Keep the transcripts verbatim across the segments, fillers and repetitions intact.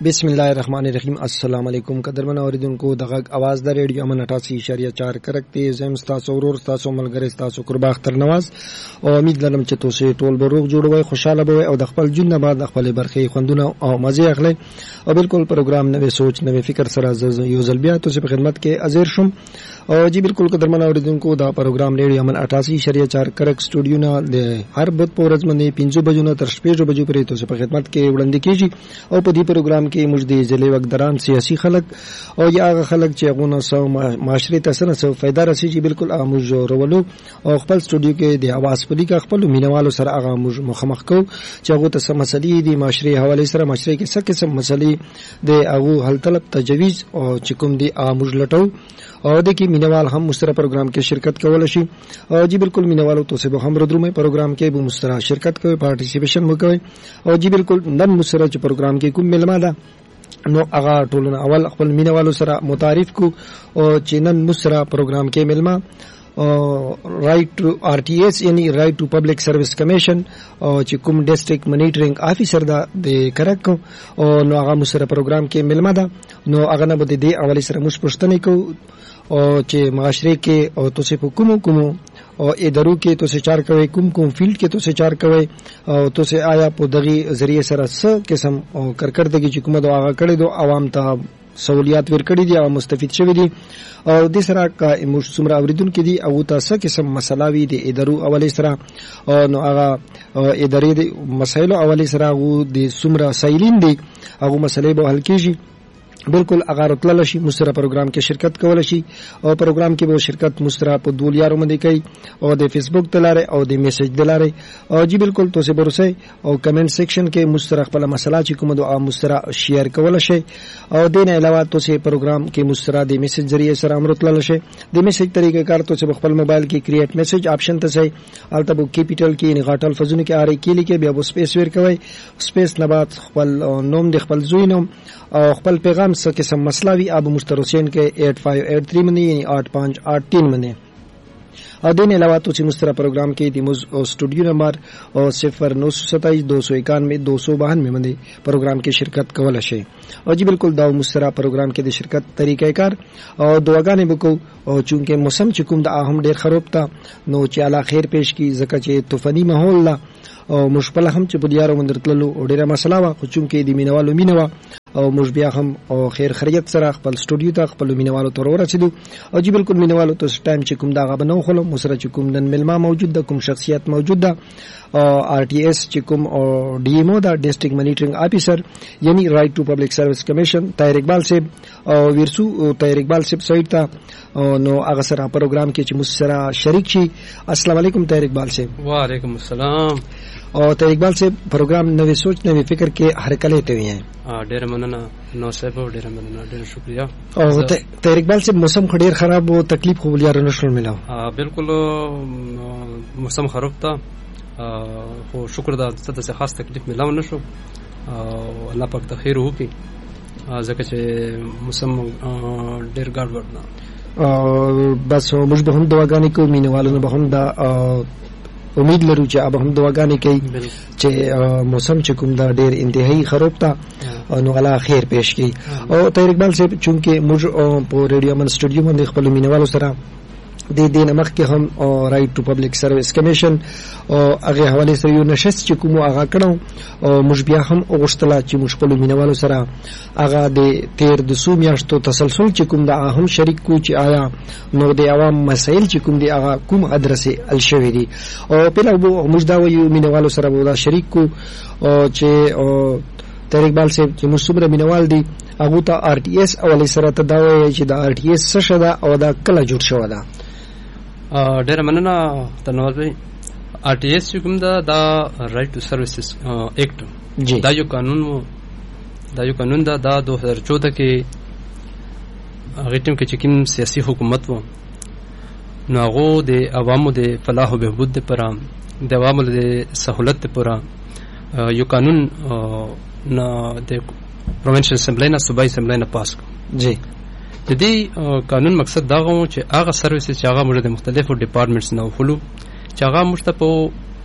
بسم الله الرحمن الرحیم. السلام علیکم قدرمن اوریدونکو د غږ आवाज د ریډیو امن اٹھاسی اشاریه چار کرک تیز هم تاسو ورور تاسو ملګری تاسو قربا اختر نواز او امید لرم چې تاسو ټول به روغ جوړوي خوشاله به او د خپل جون نه بعد خپل برخي خوندونه او مزه اخلي او بالکل پروګرام نوې سوچ نوې فکر سره یو ځل بیا تاسو په خدمت کې حاضر شوم. او جی بالکل قدرمن اوریدونکو دا پروګرام ریډیو امن اٹھاسی اشاریه چار کرک سټوډیو نه د هر بد پورز باندې پنځه بجو نه تر شپږ بجو پورې تاسو په خدمت کې وړاندې کیږي او په دې پروګرام کې موږ د ځلې وګدران سیاسي خلک او یا هغه خلک چې هغه سو معاشري تاسو نه سو فائدہ رسیږي بالکل هغه موږ رولو او خپل سټوډیو کې د आवाज پلی کا خپل مینوالو سره هغه موږ مخامخ کو چې هغه ته سم مسلې دي معاشري حواله سره معاشري کې څه قسم مسلې د هغه حل طلب تجویز او چې کوم دي هغه موږ لټو او د کې مینوال هم مستر پروګرام کې شرکت کول شي. او جی بالکل مینوالو تاسو به هم درو مې پروګرام کې به مستر شرکت کوي پارټیسیپیشن وکوي او جی بالکل نن مستر چې پروګرام کې کوم ملما ده نو هغه ټولنه اول خپل مینوالو سره متعارف کو او چې نن مستر پروګرام کې ملما رائٹ ټو آر ټي ایس یعنی رائٹ ټو پبلک سروس کمیشن او چې کوم ډیسټریکټ منیټرینګ افیسر دا د کرک او نو هغه مستر پروګرام کې ملما ده نو هغه نه بده دی اولی سره مش پښتنه کو او چې معاشره کې او تاسو په کوم کوم او ادارو کې تاسو چار کوي کوم کوم فیلډ کې تاسو چار کوي او تاسو آیا په دغه ذریعہ سره څه قسم او کارکړدګي چې کومه دغه کړي دو عوام ته سہولیات ورکړي دي او مستفید شوي دي او د سره کا څومره اوریدونکو دي او تاسو قسم مسلاوي دي ادارو اولی سره نو هغه ادارې د مسایلو اولی سره او د څومره سایلین دي هغه مسلې به حل کیږي. بالکل اگر اطلاع شي مستر پروګرام کې شرکت کول شي او پروګرام کې به شرکت مستر په دولیارو باندې کوي او د فیسبوک دلاره او د میسج دلاره او جی بالکل تاسو برسه او کمنټ سیکشن کې مستر خپل مسله چې کوم د مستر شیر کول شي او دین علاوه تاسو پروګرام کې مستر د میسج ذریعہ سره امر اطلاع شي د میسج طریقې کار تاسو خپل موبایل کې کریټ میسج آپشن ته شي البته بو کیپټل کې نه غاټل فزونه کې اری کې لیکي بیا بو سپیس ور کوي سپیس نه بعد خپل نوم د خپل زوی نوم او خپل پیغام څه قسم مسئلہ بھی اب مسترسین کے ایٹ فائیو ایٹ تھری منی یعنی آٹھ پانچ آٹھ تین منی اور دین علاوہ تو مسترا پروگرام کے اسٹوڈیو نمبر اور صفر نو سو ستائیس دو سو اکانوے دو سو بہانوے مندی پروگرام کی شرکت کول شے اور جی بالکل داو مسترا پروگرام کے شرکت طریقہ کار اور دعاګانې بکو او چونکہ موسم چکم دا اهم ډیر خراب تا نو چې الله خیر پیش کی زکه چې طوفانی ماحول لا او مشپله هم چې په دیارو مندرتلو ډیره مسله وا خو چونکه د مینوالو مینوا او موږ بیا هم او خیر خیریت سره خپل سټوډیو ته خپل مینوالو ته ورسېدو او جی بالکل مینوالو ته ټایم چې کوم دا غبنو خلو مسره چې کوم نن ملما موجود ده کوم شخصیت موجود ده آر ټي ایس چې کوم او ډي ایم او دا ډیسټریکټ منیټرینګ افیسر یعنی رائټ ټو پبلک سروس کمیشن طاهر اقبال صاحب او ورسو طاهر اقبال صاحب سایت ته نو هغه سره پروګرام کې چې مسره شریک شي. السلام علیکم طاهر اقبال صاحب. وعلیکم السلام. اور طاهر اقبال صاحب پروګرام نوې سوچ نوې فکر کې هرکله ته وي ډېر مننه نو صاحب ډېر مننه ډېر شکریا. او طاهر اقبال صاحب موسم ډېر خراب او تکلیف خو ولیا نشول ملاو. بالکل موسم خراب تا خو شکر دا ستاسو خاص تکلیف ملاو نشو او الله پاک ته خیر وکړي ځکه چې موسم ډېر ګډوډ نه بس موږ به هم دعاګانې کوو مینوالو به هم دا امید لرو چې اب هم دعاګانې کوي چې موسم چې کوم دا ډېر انتهایی خراب تا نو الله خیر پیش کړي. او طاهر اقبال صاحب چونکه موږ په ریډیو من سټوډیو باندې خپل مینوالو سره د دې نمخ کې هم رائټ ټو پبلک سروس کمیشن او هغه حواله سره یو نشست چې کوم هغه کړو او موږ بیا هم وغوښتل چې موږ خپل مینوالو سره هغه د تیر د سو میاشتو تسلسل چې کوم د هم شریک کو چې آیا نو د عوام مسایل چې کوم دی هغه کوم ادرسه الشوی دي او په لو موږ دا ویو مینوالو سره ودا شریک کو او چې طاهر اقبال صاحب چې مصبره مینوال دي هغه ته آر ټي ایس اولی سره ته دا وایي چې د آر ټي ایس څه شدا او دا کله جوړ شو دا ډېر مننه تنوز بھائی. آر ټي ایس کوم دا دا رائټ ټو سروسز ایکټ دا یو قانون وو دا یو قانون دا دا دو هزار چودہ کې هغه ټیم کې چې کوم سیاسي حکومت وو نو هغه د عوامو د فلاح او بهبود لپاره د عوامو د سہولت لپاره یو قانون نه د پروینشل اسمبلی نه صوبایي اسمبلی نه پاس جی د دې قانون مقصد دا غو چې هغه سرویس چې هغه موږ د مختلفو ډپارټمنټس نه وخلو چې هغه موږ ته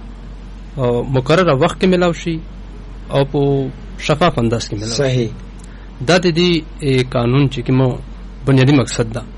په مقرره وخت کې ملاوي شي او په شفاف انداز کې ملاوي. صحیح. دا د دې قانون چې کوم بنیادی مقصد ده.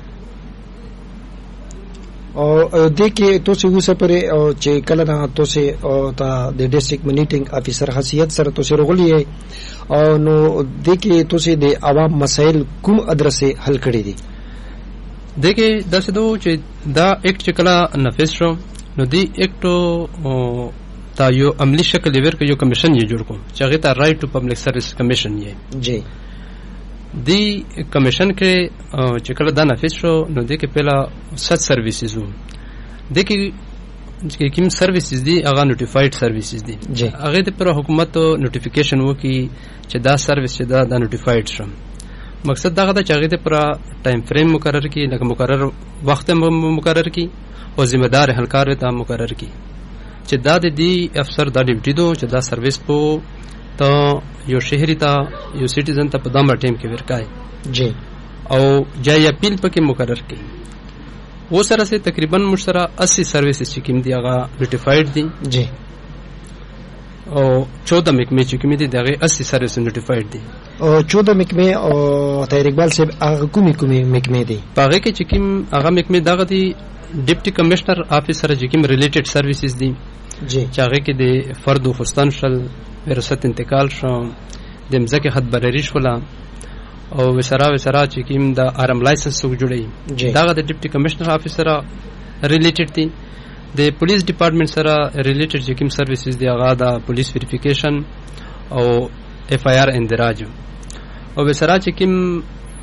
او د کې تاسو اوسه پرې او چې کله نه تاسو او تا د ډیسټریکټ میټینګ افیسر حیثیت سره تاسو رغلی او نو د کې تاسو د عوام مسایل کوم ادرسه حل کړی دي؟ دغه داسې دوه چې دا اکټ چې کله نافذ شو نو دی اکټ تا یو عملی شکل ورکړ، یو کمیشن یې جوړ کړ چې هغه ته رائټ ټو پبلک سرویس کمیشن یې جی. دی کمیشن کې چې کله دا نافذ شو نو د کې پهلا سچ سرویسز وو، د کې چې کوم سرویسز دي هغه نوټیفاید سرویسز دي. هغه د پر حکومت نوټیفیکیشن وکي چې دا سرویس چې دا د نوټیفاید شو. مقصد دا غدا چې هغه د پر ټایم فریم مقرر کی، لکه مقرر وخت مقرر کی او ذمہ دار اهلکار ته مقرر کی چې دا د دې افسر دا ډیوټي دو چې دا سرویس په ته یو شهري ته یو سټیزن ته په دامه ټیم کې ورکای جی او جای اپیل پکې مقرر کی. و سره سه تقریبا مشترا اسی سرویسز چې کوم دی هغه نوټیفاید دي جی او چودہ محکمې چې کوم دي دغه اسی سرویس نوټیفاید دي او چودہ محکمې او طاهر اقبال صاحب هغه کومې کومې محکمې دي؟ پاره کې چې کوم هغه محکمې دغه دي ډیپټي کمشنر افیس سره چې کوم ریلیټډ سرویسز دي جی چې هغه کې د فرد او خستان شل وراثت انتقال شو، د مزکه خط برری شولا او وسرا وسرا چې کوم د ارم لایسنس سو جوړي دغه د ډیپټي کمشنر افیس سره ریلیټډ دي. د پولیس ډپارټمنټ سره ریلیټډ چې کوم سرویسز دی هغه د پولیس ویریفیکیشن او اف آی آر اندراج او وسرا چې کوم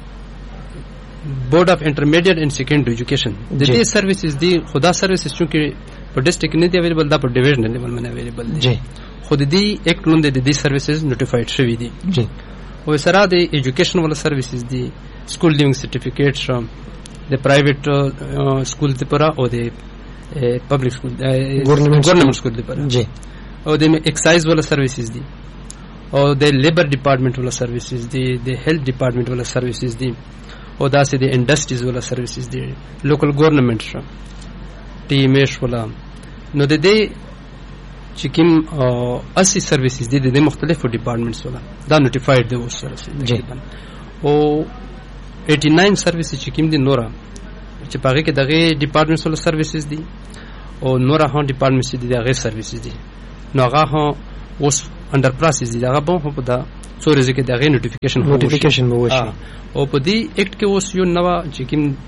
بورډ اف انټرمیډیټ اینڈ سیکنډری ایجوکیشن د دې سرویسز دی خدا سرویسز چې په ډیسټریکټ نه دی اویلیبل، دا په ډیویژنل لیول باندې اویلیبل دي جی. خود دې اکټ لوند د دې سرویسز نوټیفاید شوی دي جی. او سره د ایجوکیشن ول سرویسز دي سکول لیوینګ سرټیفیکیټ شو د پرایویټ سکول لپاره او د پبلک سکول ګورنمنت سکول لپاره جی. او د ایکسایز ول سرویسز دي او د لیبر ډپارټمنټ ول سرویسز دي، د هیلث ډپارټمنټ ول سرویسز دي او داسې د انډسټریز ول سرویسز دي، لوکل ګورنمنت شو ټي ایم ایش ولا. نو د دې چې کوم اسی سرویسز دي د مختلفو ډپارټمنټس ولا دا نوټیفاید دي اوس سره جی. او نواسی سرویسز چې کوم دي نورا چې پاره کې دغه ډپارټمنټس ول سرویسز دي او نورا هون ډپارټمنټس دي دغه سرویسز دي. نو هغه هو اوس انډر پروسس دي، هغه به په دا څو ورځې کې دغه نوټیفیکیشن نوټیفیکیشن به وشي او په دې اکټ کې اوس یو نوا چې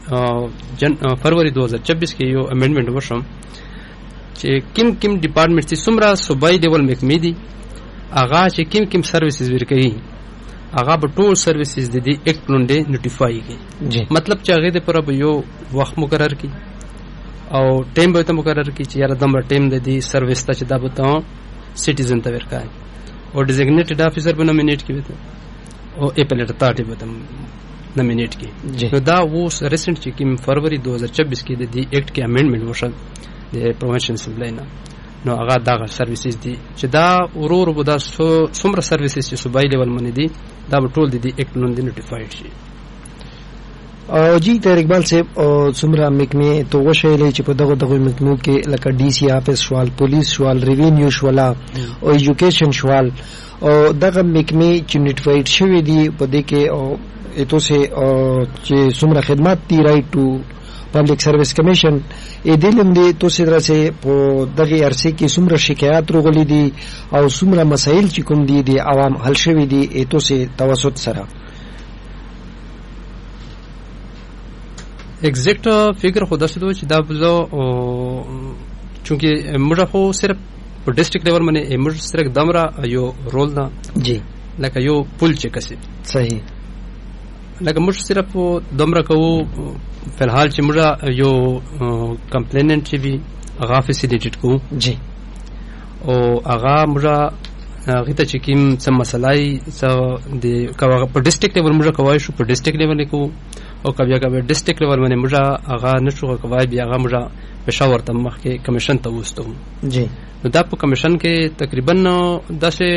کوم فروری دو هزار چوبیس کې یو امندمنت وشو چې کوم کوم ډپارټمنټ چې څومره صوبایي لیول محکمې دي هغه چې کوم کوم سرویسز ورکوي هغه به ټول سرویسز د دې اکټ لوندې نوټیفای کړي. مطلب چې هغه د پر به یو وخت مقرر کړي او ټیم به ته مقرر کړي چې یاره دمر ټیم د دې سرویس ته چې دا به ته سټیزن ته ورکای او ډیزګنیټډ افیسر به نومینیټ کړي او اپیلیټ اتھارټي به تم نومینیټ کړي. نو دا اوس ریسنټ چې کوم فروری دو هزار چوبیس کې د دې اکټ کې امندمنت وشو د پروونشن اسمبلی نه، نو هغه دغه سرویسز دي چې دا ورور به دا څومره سرویسز چې صوبایي لیول باندې دي دا به ټول د دې اکټ لوند نوټیفاید شي. او جی طاهر اقبال صاحب او څومره محکمې تو وشیلې چې په دغه دغه محکمو کې لکه ډي سی افیس شوال، پولیس شوال، ریوینیو شوالا او ایجوکیشن شوال او دغه محکمې چې نوټیفاید شوی دي په دې کې او ایتو سه چې څومره خدمات دي رائټ ټو پبلک سرویس کمیشن ا دې لمدي تو سره درسه په دغه ارسه کې څومره شکایات راغلي دي او څومره مسایل چې کوم دي د عوام حل شوی دي ایتو سه توسط سره ایگزیکٹ فگر خدا سے دو چې دا بزو چونکه موږ خو صرف په ډیسټریکټ لیول باندې موږ صرف دمرا یو رول نه جی لکه یو پول چې کسي صحیح لکه موږ صرف دمرا کوو فلحال چې موږ یو کمپلیننټ چې وی هغه فیسیلیټیټ کوو جی او هغه موږ هغه ته چې کوم څه مسلای څه د په ډیسټریکټ لیول موږ کوای شو په ډیسټریکټ لیول کې او کبیا کبیا ډیسټریکټ لیول باندې موږ هغه نشو کوای بیا هغه موږ پېښور ته مخکې کمیشن ته وستو جی نو دا په کمیشن کې تقریبا داسې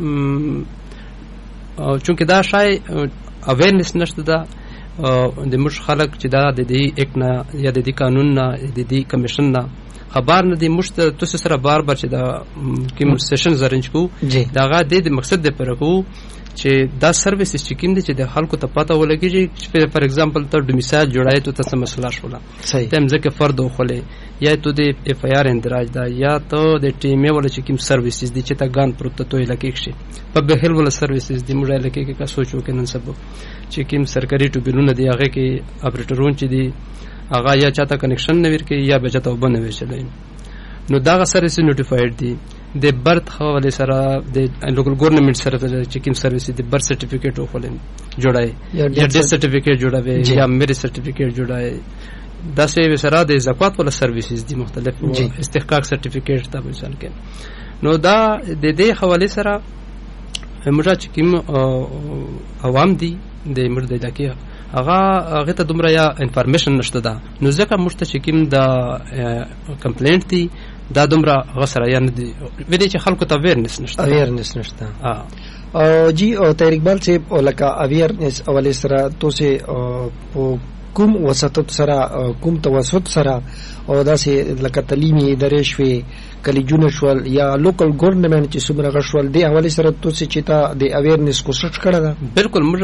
چونکه دا شای اویرنس نشته دا د موږ خلک چې دا د دې اک نه یا د دې قانون نه د دې کمیشن نه خبر نه دی مشت تاسو سره بار بار چې دا کوم سیشنز ارنج کو دا غا د مقصد د پر کو چې دا سرویسز چې کوم دي چې د خلکو ته پته ولګي چې فار ایگزامپل ته ډومیسایل جوړای ته تاسو مسله شولا تم ځکه فرد خولې یا ته د اف آی آر اندراج دا یا ته د ټیمه ول چې کوم سرویسز دي چې تا ګان پروت ته لکه شي په بهل ول سرویسز دي موږ لکه کې کا سوچو کې نن سبب چې کوم سرکاري ټوبلونه دی هغه کې اپریټرون چې دي هغه یا چاته کنیکشن نه ورکي یا به چاته وبنه وشلای نو دا سرویس نوټیفاید دي د برث حواله سره د لوکل ګورنمنت سره چې کوم سرویس دي برث سرټیفیکیټ وخلین جوړای یا ډیث سرټیفیکیټ جوړاوي یا میریج سرټیفیکیټ جوړای دا سه سره د زکات ول سرویسز دي مختلف استحقاق سرټیفیکیټ ته مثال کې نو دا د دې حواله سره موږ چې کوم عوام دي د مرده دکې هغه هغه ته دومره یا انفارمیشن نشته ده نو ځکه موږ ته چې کوم دا کمپلینټ دي دا دومره غسر یا نه دي ودې چې خلکو ته اویرنس نشته اویرنس نشته ا جی او طاهر اقبال صاحب لکه اویرنس اول سره تو سه کوم وسط سره کوم توسط سره او داسې لکه تعلیمي ادارې شوي کلیجونه شول یا لوکل ګورنمنت چې څومره غشول دی حواله سره تو سه چې تا د اویرنس کوشش کړه ده بالکل موږ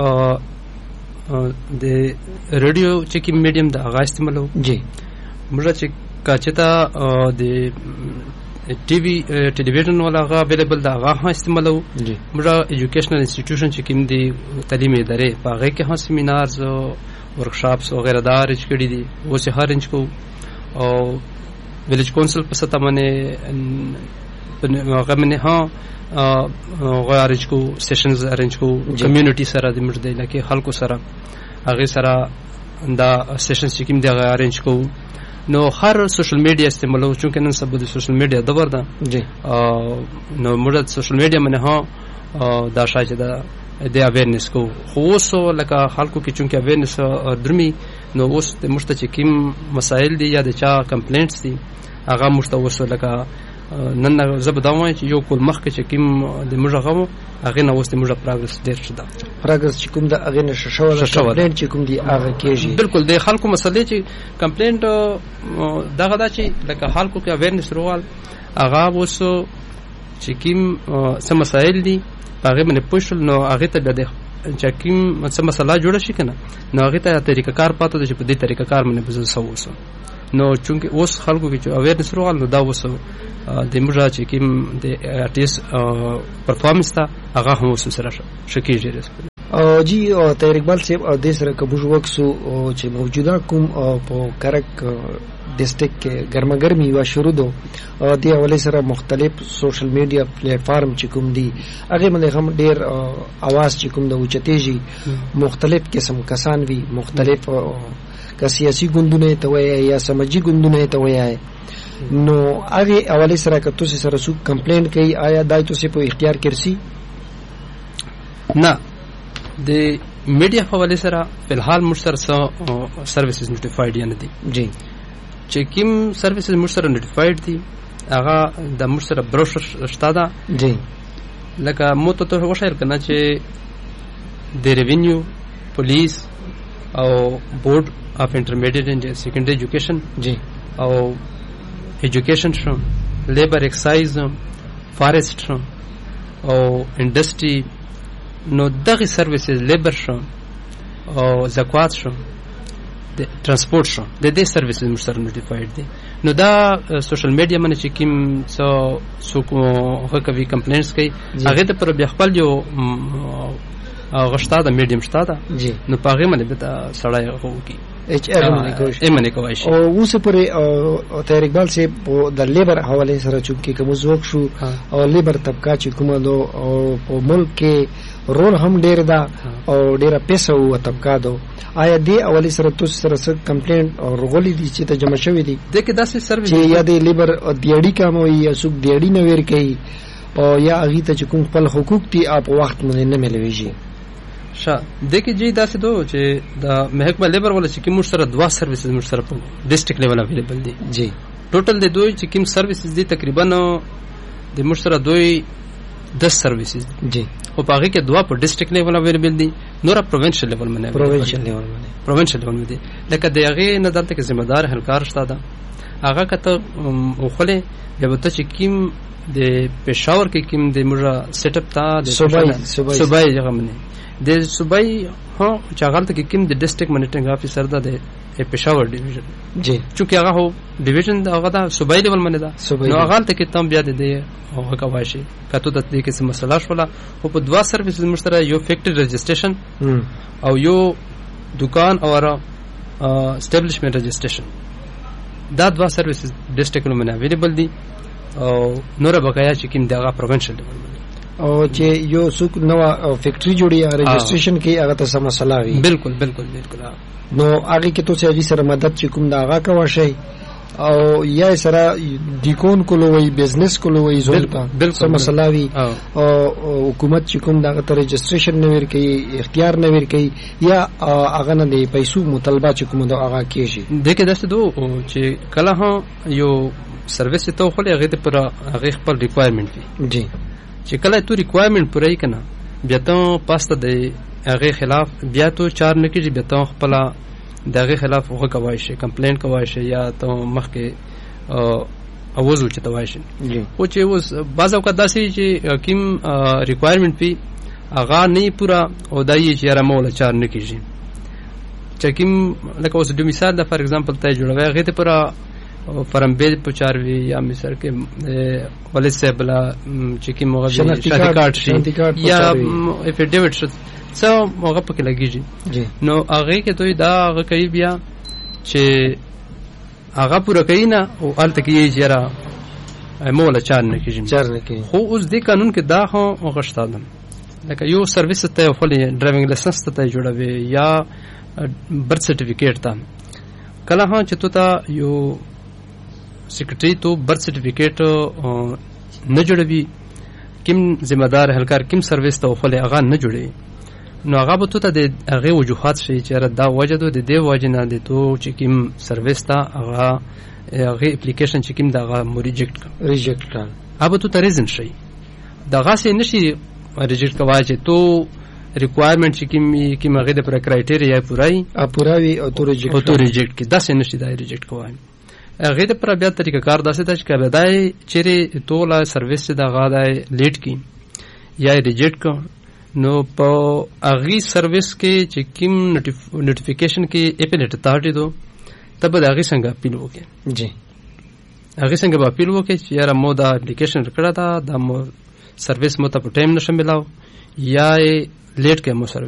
د ریډیو چې کوم میډیم د هغه استعمالو جی موږ چې کاچتا د ټي وي ټلویزیون ولا هغه اویلیبل دا هغه استعمالو موږ ایجوکیشنل انسټیټیوشن چې کوم دي تعلیمي ادارې په هغه کې هم سیمینارز او ورکشاپس وغیرہ دا ارنج کړي دي و سه ارنج کو او ویلیج کونسل په ستا باندې هغه منه ها غارج کو سیشنز ارنج کو کمیونټي سره د مرده لکه خلکو سره هغه سره دا سیشنز چې کوم دی هغه ارنج کو نو هر سوشل میډیا استعمالو چونکه نن سبا د سوشل میډیا دور ده جی نو موږ سوشل میډیا منه ها دا شاید دا د اویرنس کو خو سو لکه خلکو کې چونکه اویرنس درمي نو اوس د مشته کوم مسائل دي یا د چا کمپلینټس دي هغه مشته وسو لکه نن زبداوای چې یو کول مخ کې چې کوم د مجغمو هغه نو واست مجه پروګرس ډیر شته پروګرس چې کوم د هغه نشه شو کمپلینټ چې کوم دی هغه کېږي بالکل د خلکو مسلې چې کمپلینټ دغه دا چې لکه خلکو کې اویرنس روال هغه وسو چې کوم څه مسائل دي هغه باندې پوښتل نو هغه ته د چې کوم څه مسله جوړه شي کنه نو هغه ته طریقه کار پاتو چې په دې طریقه کار باندې بزو سوسو نو چونکه اوس خلکو کې اویرنس روال نو دا وسو د موږ چې کوم د ارټیس پرفارمنس تا هغه هم سره شکیږي او جی او طاهر اقبال صاحب او د سره کبوج وکسو چې موجوده کوم په کرک ډسټریکټ کې ګرمګرمي وا شروع دو او د اول سره مختلف سوشل میډیا پلیټ فارم چې کوم دي هغه باندې هم ډیر आवाज چې کوم د اوچتېږي مختلف قسم کسان وی مختلف که سیاسي ګوندونه ته وایي یا سماجی ګوندونه ته وایي نو هغه اول سره که تاسو سره سو کمپلینټ کوي آیا دای تاسو په اختیار کړسی نه د میډیا حواله سره فلحال مشتر سرویسز نوټیفاید یا نه دي جی چې کوم سرویسز مشتر نوټیفاید دي هغه د مشتر بروشر شته ده جی لکه مو ته وشایر کنه چې د ریوینیو پولیس او بورډ اف انټرمیډیټ اینڈ سیکنډری ایجوکیشن جی او ایجوکیشن شو لیبر ایکسایز فارسٹ شو او انډستری نو دغه سرویسز لیبر شو او زکوات شو د ترانسپورت شو د دې سرویسز مشترک نوټیفاید دي نو دا سوشل میډیا باندې چې کوم څو څوک هغه کوي کمپلینټس کوي هغه ته پر بیا خپل یو غشتا د میډیم شتا ده نو پاغه باندې د سړی هوږي اچ ار ایمنه کوي او اوس پر او طاهر اقبال صاحب د لیبر حواله سره چې کوم زوک شو او لیبر طبقه چې کومه دو او په ملک کې رول هم ډیر دا او ډیره پیسې او طبقه دو آیا دی اولی سره تاسو سره څه کمپلینټ او رغولې دي چې ته جمع شوې دي دغه داسې سرویس چې یا د لیبر دیاړي کام وي یا څوک دیاړي نه ور کوي او یا هغه ته چې کوم خپل حقوق دي اپ وخت باندې نه ملويږي شا دغه جی داسې دو چې د محکمه لیبر ولا چې کوم سره دوا سرویسز مشترک په ډیسټریکټ لیول اویلیبل دي جی ټوټل د دوی چې کوم سرویسز دي تقریبا د مشترک دوی دس سرویسز جی او پاګه کې دوا په ډیسټریکټ لیول اویلیبل دي نور پروینشل لیول باندې پروینشل لیول باندې پروینشل لیول باندې لکه دغه نه دلته کې ذمہ دار هلکار شته ده هغه کته وخله بیا ته چې کیم د پېښور کې کیم د موږ سیټ اپ تا د صوبای صوبای هغه منه د صوبای هو چې هغه ته کیم د ډیسټریکټ مانیټرینګ افیسر دا د پېښور ډیویژن جی چې هغه هو ډیویژن هغه دا صوبای لیول منه دا نو هغه ته کې تم بیا د هغه کواشي کته د دې کې څه مسله شولا او په دوا سرویس مشترک یو فیکټری رجسټریشن او یو دکان او اسټابلیشمنت رجسټریشن دا دوا سرویسز ډیسټریکټ نو منه اویلیبل دي او نور بقایا چې کوم دغه پروینشل لیول او چې یو څوک نو فیکټری جوړي رجسټریشن کې هغه ته سم مسله وي بالکل بالکل بالکل نو هغه کې ته چې سره مدد چې کوم دا هغه کا شي او یا سره دیکون کولوي بزنس کولوي زولتا سم مسله وي او حکومت چې کوم دا ته رجسټریشن نه ور کوي اختیار نه ور کوي یا هغه نه دی پیسو مطالبه چې کوم دا هغه کیږي دغه داسې دو چې کله هم یو سرویس ته خو هغه ته پر هغه خپل ریکوایرمنٹ وي جی چې کله تو ریکوایرمنٹ پوره کنه بیا ته پاسته د هغه خلاف بیا تو چار نه کیږي بیا ته خپل دغه خلاف هغه کوي شي کمپلینټ کوي شي یا ته مخکې اواز وچته وای شي او چې اوس بعض اوقات داسې چې کوم ریکوایرمنٹ وي هغه نه پورا او دایي چې را مولا چار نه کیږي چې کوم لکه اوس د مثال د فار ایگزامپل ته جوړوي هغه ته پورا فرمبه پچاروي یا مثال کې ولې سبلا چې کی موږ شناختی کارت شي یا افیډیویټ شو څو موږ پکې لګیږي نو هغه کې دوی دا هغه کوي بیا چې هغه پوره کوي نه او الته کې یې جره مولا چار نه کیږي چار نه کیږي خو اوس دې قانون کې دا هو غشتادم لکه یو سرویس ته خپل ډرایوینګ لایسنس ته جوړوي یا برث سرټیفیکیټ ته کله هم چې تو ته یو سیکریټری تو برث سرټیفیکیټ نه جوړوي کوم ذمہ دار هلکار کوم سرویس ته خپل هغه نه جوړي نو هغه به ته د هغه وجوهات شي چې دا وجدو د دې وجنه د تو چې کوم سرویس ته هغه هغه اپلیکیشن چې کوم دغه ریجیکټ ریجیکټ کړه هغه ته ریزن شي دغه سي نشي ریجیکټ کوای چې تو ریکوایرمنٹ چې کوم کوم هغه د پر کرایټیریا پورای پوراوي او تو ریجیکټ او تو ریجیکټ کی دا سي نشي دا ریجیکټ کوای هغه د پر بیا طریقه کار داسې ته چې کله دای چیرې توله سرویس د غاډای لیټ کی یا ریجیکټ کو نو په هغه سرویس کې چې کوم نوټیفیکیشن کې اپیلیټ اتارټي دو تب د هغه څنګه اپیل وکړي جی هغه څنګه به اپیل وکړي چې یاره مو دا اپلیکیشن کړه دا د مو سرویس مو ته په ټایم نشم ملاو یا لیټ کې مو